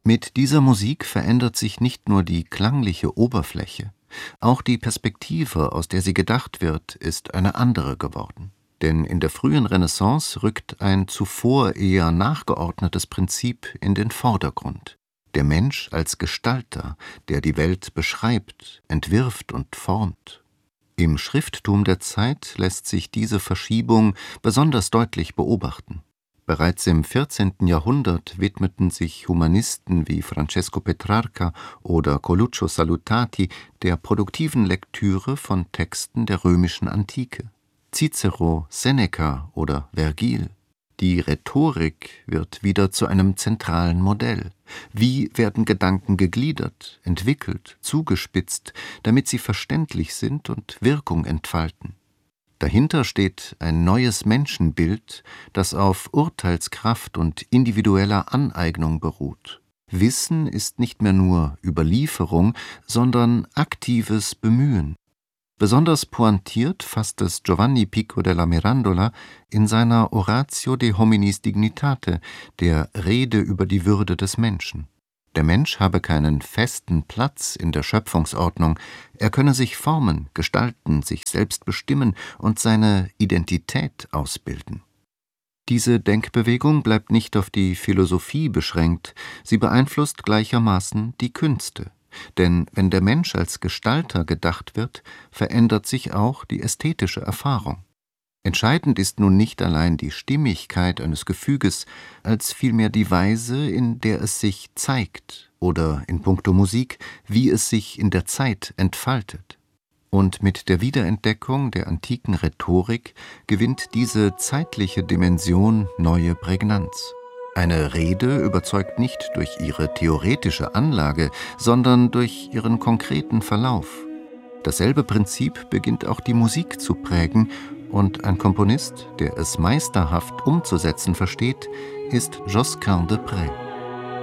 Mit dieser Musik verändert sich nicht nur die klangliche Oberfläche, auch die Perspektive, aus der sie gedacht wird, ist eine andere geworden. Denn in der frühen Renaissance rückt ein zuvor eher nachgeordnetes Prinzip in den Vordergrund: der Mensch als Gestalter, der die Welt beschreibt, entwirft und formt. Im Schrifttum der Zeit lässt sich diese Verschiebung besonders deutlich beobachten. Bereits im 14. Jahrhundert widmeten sich Humanisten wie Francesco Petrarca oder Coluccio Salutati der produktiven Lektüre von Texten der römischen Antike. Cicero, Seneca oder Vergil. Die Rhetorik wird wieder zu einem zentralen Modell. Wie werden Gedanken gegliedert, entwickelt, zugespitzt, damit sie verständlich sind und Wirkung entfalten? Dahinter steht ein neues Menschenbild, das auf Urteilskraft und individueller Aneignung beruht. Wissen ist nicht mehr nur Überlieferung, sondern aktives Bemühen. Besonders pointiert fasst es Giovanni Pico della Mirandola in seiner Oratio de Hominis Dignitate, der Rede über die Würde des Menschen. Der Mensch habe keinen festen Platz in der Schöpfungsordnung, er könne sich formen, gestalten, sich selbst bestimmen und seine Identität ausbilden. Diese Denkbewegung bleibt nicht auf die Philosophie beschränkt, sie beeinflusst gleichermaßen die Künste. Denn wenn der Mensch als Gestalter gedacht wird, verändert sich auch die ästhetische Erfahrung. Entscheidend ist nun nicht allein die Stimmigkeit eines Gefüges, als vielmehr die Weise, in der es sich zeigt, oder in puncto Musik, wie es sich in der Zeit entfaltet. Und mit der Wiederentdeckung der antiken Rhetorik gewinnt diese zeitliche Dimension neue Prägnanz. Eine Rede überzeugt nicht durch ihre theoretische Anlage, sondern durch ihren konkreten Verlauf. Dasselbe Prinzip beginnt auch die Musik zu prägen, und ein Komponist, der es meisterhaft umzusetzen versteht, ist Josquin de Prez.